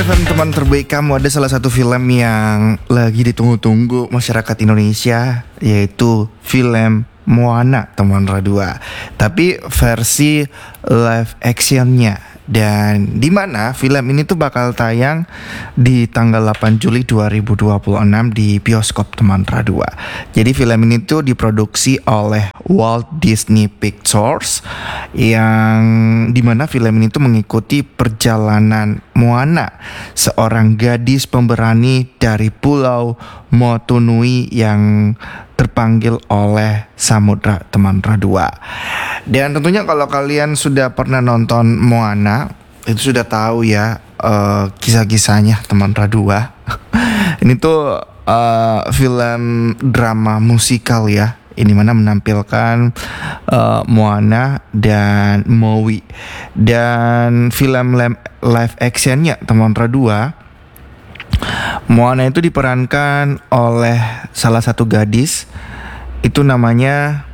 Film teman terbaik kamu, ada salah satu film yang lagi ditunggu-tunggu masyarakat Indonesia, yaitu film Moana teman Radua. Tapi versi live actionnya. Dan di mana film ini tuh bakal tayang di tanggal 8 Juli 2026 di bioskop teman Radua. Jadi film ini tuh diproduksi oleh Walt Disney Pictures, yang dimana film ini tuh mengikuti perjalanan Moana, seorang gadis pemberani dari Pulau Motunui yang terpanggil oleh samudra teman Radua. Dan tentunya kalau kalian sudah pernah nonton Moana, itu sudah tahu ya kisah-kisahnya teman Radua. Ini tuh film drama musikal ya, ini mana menampilkan Moana dan Maui. Dan film live actionnya teman Radua, Moana itu diperankan oleh salah satu gadis, itu namanya